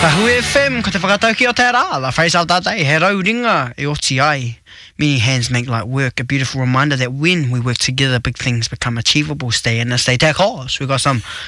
Tahu FM, ko te whakatau ki o te rā, la phrase au tātai, he rauringa e oti ai. Many hands make light work, a beautiful reminder that when we work together, big things become achievable. Stay in and stay take off. We got some